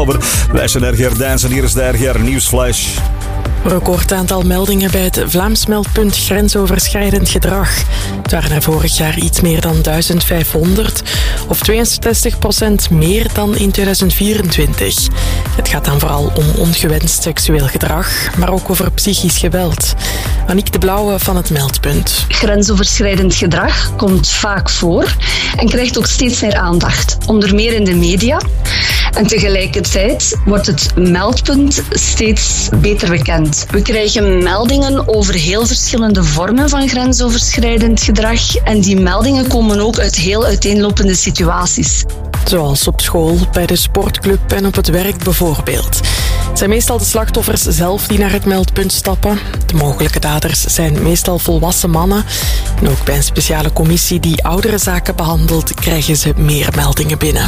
Wij zijn RGR Dance en hier is de RGR Nieuwsflash. Record aantal meldingen bij het Vlaams meldpunt grensoverschrijdend gedrag. Het waren er vorig jaar iets meer dan 1500, of 62% meer dan in 2024. Het gaat dan vooral om ongewenst seksueel gedrag, maar ook over psychisch geweld. Aniek de Blauwe van het meldpunt. Grensoverschrijdend gedrag komt vaak voor en krijgt ook steeds meer aandacht, onder meer in de media. En tegelijkertijd wordt het meldpunt steeds beter bekend. We krijgen meldingen over heel verschillende vormen van grensoverschrijdend gedrag. En die meldingen komen ook uit heel uiteenlopende situaties. Zoals op school, bij de sportclub en op het werk bijvoorbeeld. Het zijn meestal de slachtoffers zelf die naar het meldpunt stappen. De mogelijke daders zijn meestal volwassen mannen. En ook bij een speciale commissie die oudere zaken behandelt, krijgen ze meer meldingen binnen.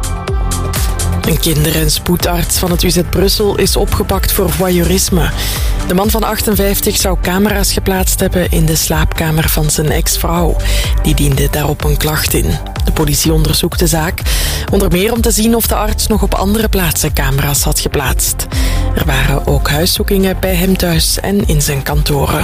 Een kinder- en spoedarts van het UZ Brussel is opgepakt voor voyeurisme. De man van 58 zou camera's geplaatst hebben in de slaapkamer van zijn ex-vrouw. Die diende daarop een klacht in. De politie onderzoekt de zaak, onder meer om te zien of de arts nog op andere plaatsen camera's had geplaatst. Er waren ook huiszoekingen bij hem thuis en in zijn kantoren.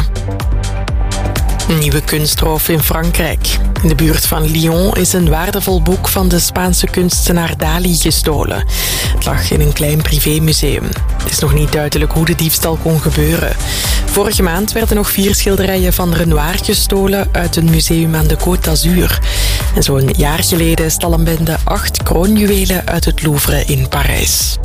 Een nieuwe kunstroof in Frankrijk. In de buurt van Lyon is een waardevol boek van de Spaanse kunstenaar Dali gestolen. Het lag in een klein privémuseum. Het is nog niet duidelijk hoe de diefstal kon gebeuren. Vorige maand werden nog 4 schilderijen van Renoir gestolen uit een museum aan de Côte d'Azur. En zo'n jaar geleden stal een bende 8 kroonjuwelen uit het Louvre in Parijs.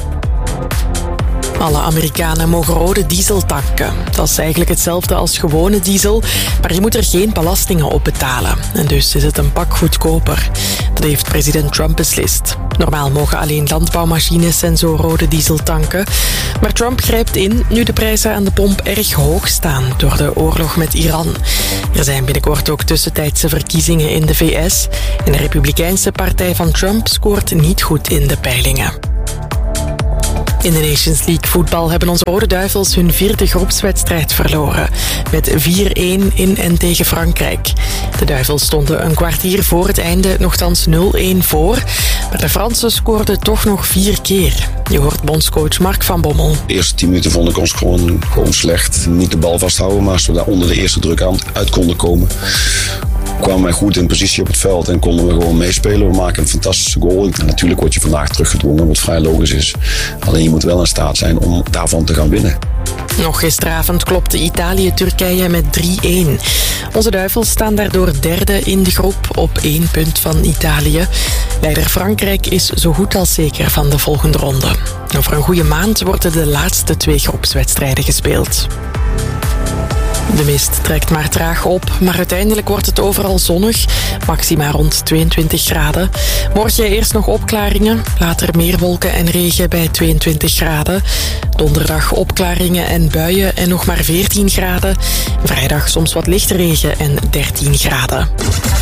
Alle Amerikanen mogen rode diesel tanken. Dat is eigenlijk hetzelfde als gewone diesel, maar je moet er geen belastingen op betalen. En dus is het een pak goedkoper. Dat heeft president Trump beslist. Normaal mogen alleen landbouwmachines en zo rode diesel tanken. Maar Trump grijpt in nu de prijzen aan de pomp erg hoog staan door de oorlog met Iran. Er zijn binnenkort ook tussentijdse verkiezingen in de VS. En de Republikeinse partij van Trump scoort niet goed in de peilingen. In de Nations League voetbal hebben onze Rode Duivels hun 4e groepswedstrijd verloren. Met 4-1 in en tegen Frankrijk. De Duivels stonden een kwartier voor het einde nogthans 0-1 voor. Maar de Fransen scoorden toch nog 4 keer. Je hoort bondscoach Mark van Bommel. De eerste 10 minuten vond ik ons gewoon slecht. Niet de bal vasthouden, maar als we daar onder de eerste druk uit konden komen, kwamen wij goed in positie op het veld en konden we gewoon meespelen. We maken een fantastische goal. En natuurlijk word je vandaag teruggedrongen, wat vrij logisch is. Alleen je moet wel in staat zijn om daarvan te gaan winnen. Nog gisteravond klopte Italië Turkije met 3-1. Onze Duivels staan daardoor 3e in de groep op 1 punt van Italië. Leider Frankrijk is zo goed als zeker van de volgende ronde. Over een goede maand worden de laatste 2 groepswedstrijden gespeeld. De mist trekt maar traag op, maar uiteindelijk wordt het overal zonnig. Maxima rond 22 graden. Morgen eerst nog opklaringen, later meer wolken en regen bij 22 graden. Donderdag opklaringen en buien en nog maar 14 graden. Vrijdag soms wat lichte regen en 13 graden.